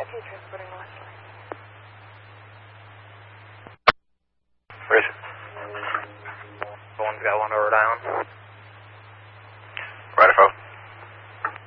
2 transporting Wesley. Where is it? The one's got one over down.